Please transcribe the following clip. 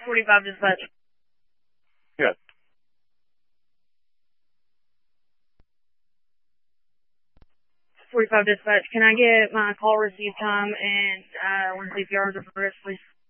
45 dispatch. Good. 45 dispatch. Can I get my call receive time and when CPR is approved, please?